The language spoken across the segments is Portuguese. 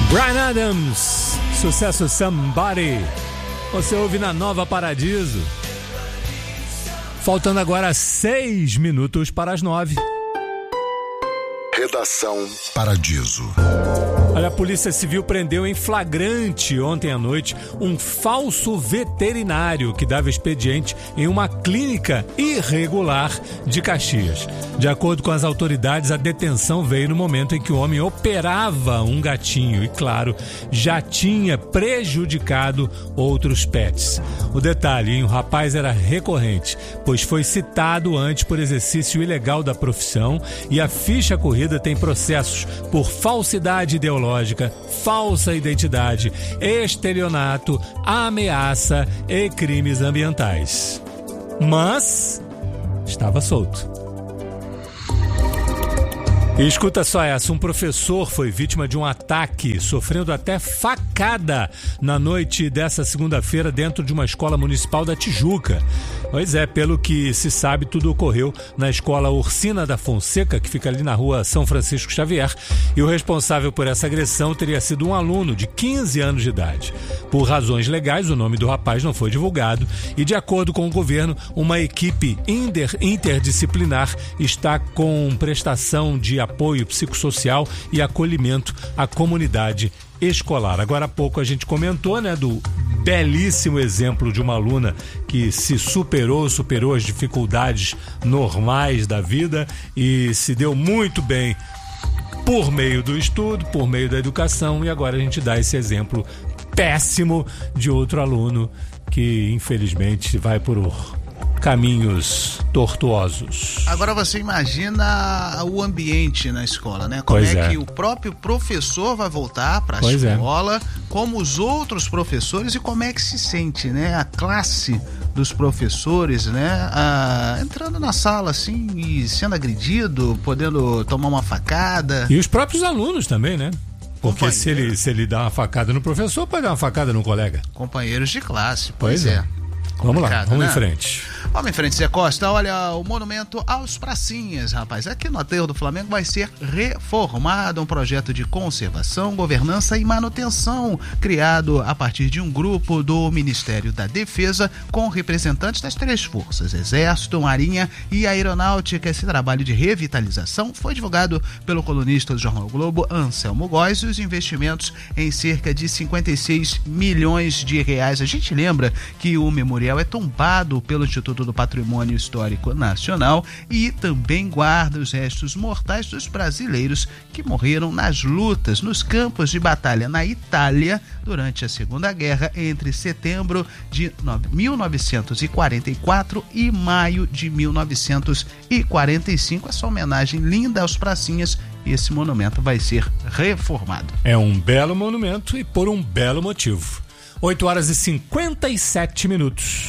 Bryan Adams, sucesso Somebody. Você ouve na Nova Paradiso. Faltando agora 6 minutos para as 9. Redação Paradiso. Olha, a Polícia Civil prendeu em flagrante ontem à noite um falso veterinário que dava expediente em uma clínica irregular de Caxias. De acordo com as autoridades, a detenção veio no momento em que o homem operava um gatinho e, claro, já tinha prejudicado outros pets. O detalhe, hein? O rapaz era recorrente, pois foi citado antes por exercício ilegal da profissão e a ficha corrida tem processos por falsidade ideológica, falsa identidade, estelionato, ameaça e crimes ambientais. Mas estava solto. E escuta só essa, um professor foi vítima de um ataque, sofrendo até facada na noite dessa segunda-feira dentro de uma escola municipal da Tijuca. Pois é, pelo que se sabe, tudo ocorreu na escola Ursina da Fonseca, que fica ali na rua São Francisco Xavier, e o responsável por essa agressão teria sido um aluno de 15 anos de idade. Por razões legais, o nome do rapaz não foi divulgado e, de acordo com o governo, uma equipe interdisciplinar está com prestação de apoio psicossocial e acolhimento à comunidade escolar. Agora há pouco a gente comentou, né, do belíssimo exemplo de uma aluna que se superou as dificuldades normais da vida e se deu muito bem por meio do estudo, por meio da educação, e agora a gente dá esse exemplo péssimo de outro aluno que infelizmente vai por caminhos tortuosos. Agora você imagina o ambiente na escola, né? Como que o próprio professor vai voltar para a escola, como os outros professores e como é que se sente, né? A classe dos professores, né? Entrando na sala assim e sendo agredido, podendo tomar uma facada. E os próprios alunos também, né? Porque se ele dá uma facada no professor, pode dar uma facada no colega. Companheiros de classe, pois é. Vamos lá, vamos em frente. Vamos em frente, Zé Costa. Olha, o monumento aos pracinhas, rapaz. Aqui no aterro do Flamengo vai ser reformado, um projeto de conservação, governança e manutenção, criado a partir de um grupo do Ministério da Defesa com representantes das 3 forças, Exército, Marinha e Aeronáutica. Esse trabalho de revitalização foi divulgado pelo colunista do Jornal Globo, Anselmo Góes, e os investimentos em cerca de 56 milhões de reais. A gente lembra que o memorial é tombado pelo Instituto do Patrimônio Histórico Nacional e também guarda os restos mortais dos brasileiros que morreram nas lutas nos campos de batalha na Itália durante a Segunda Guerra entre setembro de 1944 e maio de 1945. Essa homenagem linda aos pracinhas, e esse monumento vai ser reformado. É um belo monumento e por um belo motivo. 8h57.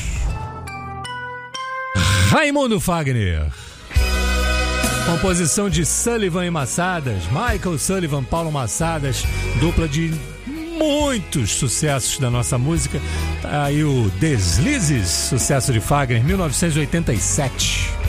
Raimundo Fagner. Composição de Sullivan e Massadas, Michael Sullivan, Paulo Massadas, dupla de muitos sucessos da nossa música. Tá aí o Deslizes, sucesso de Fagner, 1987.